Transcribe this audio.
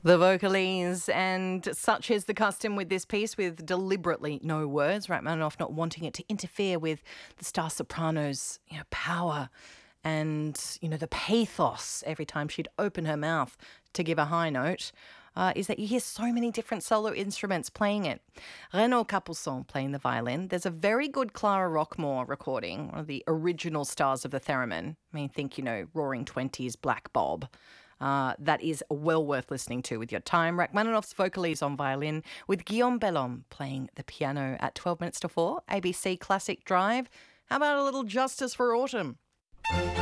The vocalese, and such is the custom with this piece, with deliberately no words, Rachmaninoff not wanting it to interfere with the star soprano's power and the pathos every time she'd open her mouth to give a high note. Is that you hear so many different solo instruments playing it. Renaud Capuçon playing the violin. There's a very good Clara Rockmore recording, one of the original stars of the theremin. I mean, think, Roaring Twenties, Black Bob. That is well worth listening to with your time. Rachmaninoff's vocalese on violin, with Guillaume Bellhomme playing the piano at 12 minutes to 4. ABC Classic Drive. How about a little Justice for Autumn?